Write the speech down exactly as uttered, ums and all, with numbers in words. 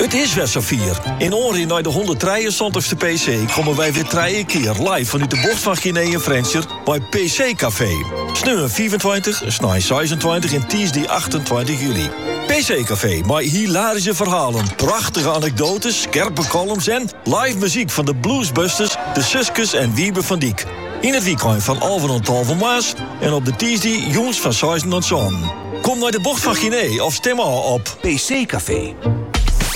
Het is weer Safier. In Oorien naar de honderddrieëntwintigste P C komen wij weer drie keer live vanuit de bocht van Guinea en Frencher bij P C Café. Sneu vierentwintig, snij zesentwintig en Tuesday achtentwintig juli. P C Café, met hilarische verhalen, prachtige anekdotes, scherpe columns en live muziek van de Bluesbusters, de Suskes en Wiebe van Diek. In het weekend van Alphen en Talven Maas en op de Tuesday jongens van zes tot zeven. Kom naar de bocht van Guinea of stem al op P C Café.